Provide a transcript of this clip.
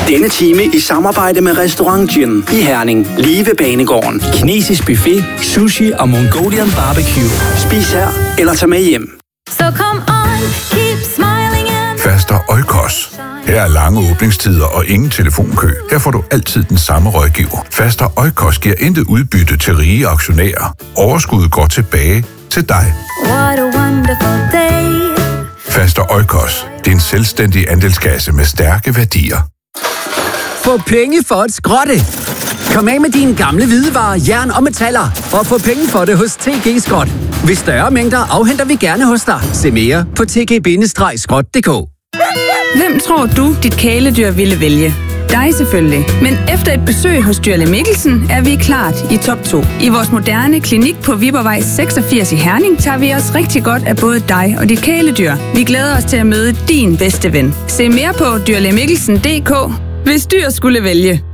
Denne time i samarbejde med Restaurant Gin i Herning. Lige ved Banegården. Kinesisk buffet, sushi og Mongolian barbecue. Spis her eller tag med hjem. So come on, keep smiling and... Faster Oikos. Her er lange åbningstider og ingen telefonkø. Her får du altid den samme rådgiver. Faster Oikos giver intet udbytte til rige aktionærer. Overskuddet går tilbage til dig. What a wonderful day. Faster Oikos. Din selvstændige andelskasse med stærke værdier. Få penge for at skrotte. Kom af med dine gamle hvidevarer, jern og metaller og få penge for det hos TG Skrot. Ved større mængder afhenter vi gerne hos dig. Se mere på tg-skrot.dk. Hvem tror du, dit kæledyr ville vælge? Dig selvfølgelig. Men efter et besøg hos Dyrlæge Mikkelsen er vi klart i top 2. I vores moderne klinik på Viborgvej 86 i Herning tager vi os rigtig godt af både dig og dit kæledyr. Vi glæder os til at møde din bedste ven. Se mere på dyrlægemikkelsen.dk, hvis dyr skulle vælge.